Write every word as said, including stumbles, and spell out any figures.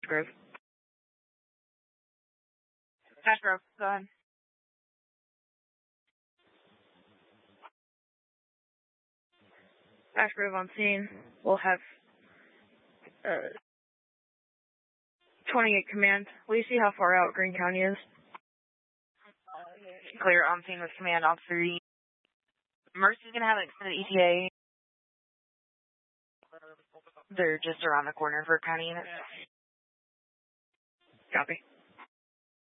Grove. Ash Grove, go ahead. Ash Grove on scene. We'll have uh, twenty-eight command. Will you see how far out Greene County is? Clear on scene with command officer. Mercy's going to have an extended E T A. They're just around the corner for county units. Copy.